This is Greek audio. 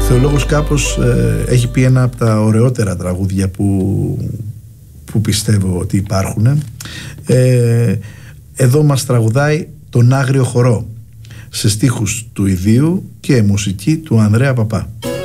Θεολόγος Κάπος έχει πει ένα από τα ωραιότερα τραγούδια που πιστεύω ότι υπάρχουν. Εδώ μας τραγουδάει τον Άγριο Χορό σε στίχους του Ιδίου και μουσική του Ανδρέα Παπά.